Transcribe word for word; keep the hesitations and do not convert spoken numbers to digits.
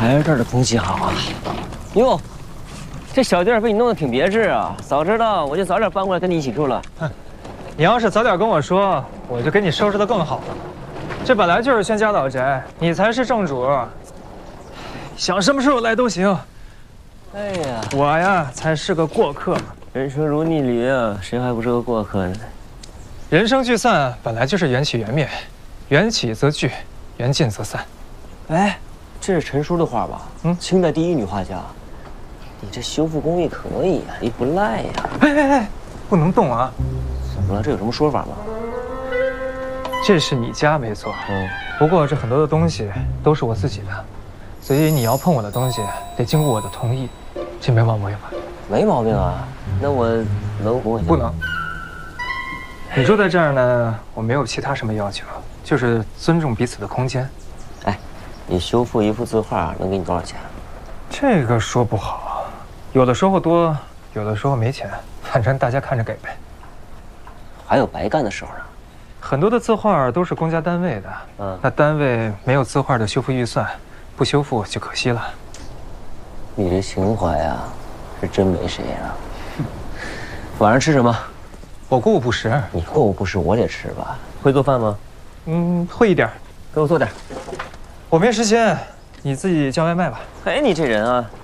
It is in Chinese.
还是这儿的空气好啊！哟，这小地儿被你弄得挺别致啊！早知道我就早点搬过来跟你一起住了。 哼，你要是早点跟我说，我就给你收拾得更好了。这本来就是轩家老宅，你才是正主，想什么时候来都行。 哎呀， 我呀才是个过客。 人生如逆旅啊，谁还不是个过客呢？ 人生聚散本来就是缘起缘灭，缘起则聚，缘尽则散。 哎。 这是陈叔的画吧？嗯，清代第一女画家。你这修复工艺可以呀、啊，你不赖呀。 哎哎哎，不能动啊！ 怎么了？这有什么说法吗？ 这是你家没错，嗯，不过这很多的东西都是我自己的，所以你要碰我的东西，得经过我的同意，这没毛病吧？ 没毛病啊。那我能不？ 不能。你住在这儿呢，我没有其他什么要求，就是尊重彼此的空间。 你修复一幅字画能给你多少钱？ 这个说不好，有的时候多，有的时候没钱，反正大家看着给呗。 还有白干的时候呢。 很多的字画都是公家单位的，嗯，那单位没有字画的修复预算，不修复就可惜了。 你这情怀呀，是真没谁了。晚上吃什么？ 我过午不食。 你过午不食，我得吃吧。会做饭吗？ 嗯，会一点。 给我做点。 我没时间，你自己叫外卖吧。 哎，你这人啊，